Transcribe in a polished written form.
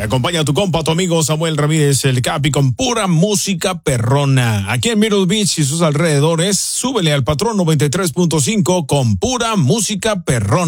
acompaña a tu compa, tu amigo Samuel Ramírez, el Capi, con pura música perrona. Aquí en Myrtle Beach y sus alrededores, súbele al patrón 93.5 con pura música perrona.